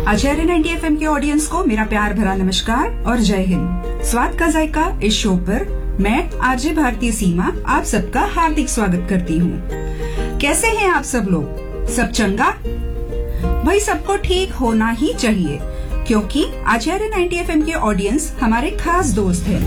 आचार्य 90 FM के audience को मेरा प्यार भरा नमस्कार और जय हिंद। स्वाद का जायका इस शो पर मैं आरजे भारती सीमा आप सबका हार्दिक स्वागत करती हूँ। कैसे हैं आप सब लोग? सब चंगा? भाई सबको ठीक होना ही चाहिए क्योंकि आचार्य 90 FM के ऑडियंस हमारे खास दोस्त हैं।